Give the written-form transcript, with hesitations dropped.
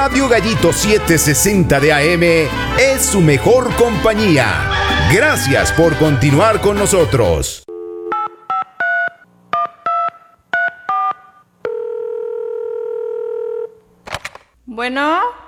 Radio Gallito 760 de AM es su mejor compañía. Gracias por continuar con nosotros. Bueno.